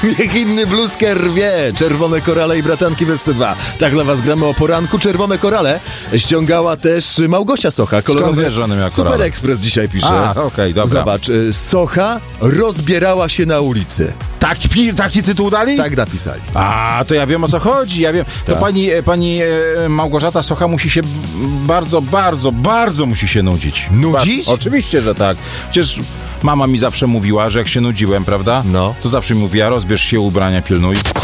Niech inny bluzkę rwie. Czerwone korale i bratanki bez C2. Tak dla was gramy o poranku. Czerwone korale ściągała też Małgosia Socha. Skąd wiesz, że ona miała korale? Super Express dzisiaj pisze. Okej, dobra. Zobacz, Socha rozbierała się na ulicy. Taki tytuł dali? Tak napisali. To ja wiem, o co chodzi, ja wiem. To pani Małgorzata Socha musi się bardzo musi się nudzić. Nudzić? Oczywiście, że tak. Przecież mama mi zawsze mówiła, że jak się nudziłem, prawda? No. To zawsze mi mówiła, rozbierz się, ubrania pilnuj.